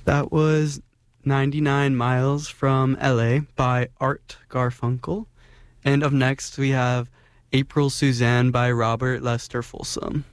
That was 99 Miles from LA by Art Garfunkel. And up next, we have April Suzanne by Robert Lester Folsom.